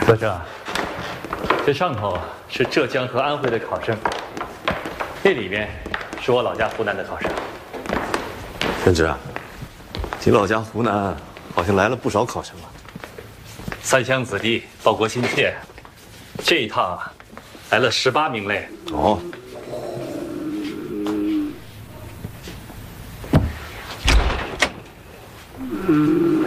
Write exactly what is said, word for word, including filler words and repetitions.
德正，这上头是浙江和安徽的考生，那里面是我老家湖南的考生。 任之啊，你老家湖南好像来了不少考生啊。 三乡子弟报国心切，这一趟啊，来了十八名嘞。 哦。 嗯